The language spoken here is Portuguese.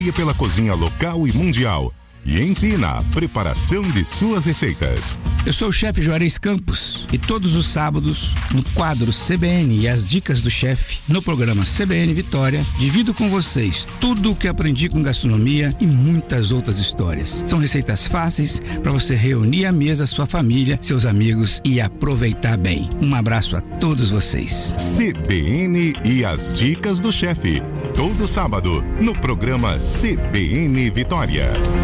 pela cozinha local e mundial e ensina a preparação de suas receitas. Eu sou o chefe Juarez Campos e todos os sábados, no quadro CBN e as dicas do chefe, no programa CBN Vitória, divido com vocês tudo o que aprendi com gastronomia e muitas outras histórias. São receitas fáceis para você reunir à mesa sua família, seus amigos e aproveitar bem. Um abraço a todos vocês. CBN e as dicas do chefe, todo sábado no programa CBN Vitória.